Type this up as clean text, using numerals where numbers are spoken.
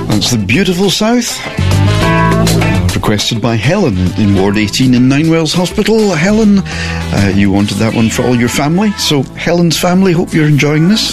That's the beautiful South. Requested by Helen in Ward 18 in Ninewells Hospital. Helen, you wanted that one for all your family. So, Helen's family, hope you're enjoying this.